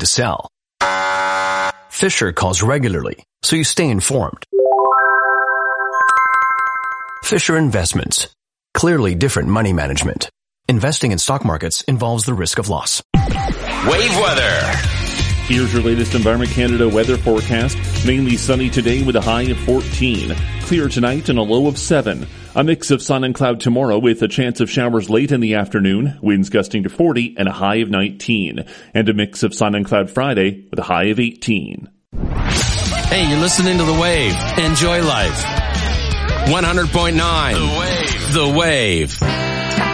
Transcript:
to sell. Fisher calls regularly, so you stay informed. Fisher Investments. Clearly different money management. Investing in stock markets involves the risk of loss. Wave weather. Here's your latest Environment Canada weather forecast. Mainly sunny today with a high of 14. Clear tonight and a low of 7. A mix of sun and cloud tomorrow with a chance of showers late in the afternoon. Winds gusting to 40 and a high of 19. And a mix of sun and cloud Friday with a high of 18. Hey, you're listening to The Wave. Enjoy life. 100.9. The Wave. The Wave.